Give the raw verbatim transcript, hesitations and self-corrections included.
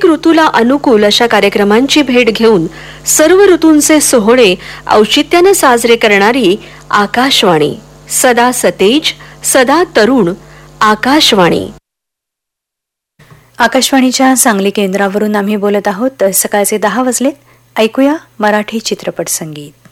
प्रत्येक ऋतूला अनुकूल अशा कार्यक्रमांची भेट घेऊन सर्व ऋतूंचे सोहळे औचित्याने साजरे करणारी आकाशवाणी, सदा सतेज, सदा तरुण. आकाशवाणी. आकाशवाणीच्या सांगली केंद्रावरून आम्ही बोलत आहोत. सकाळचे दहा वाजलेत. ऐकूया मराठी चित्रपट संगीत.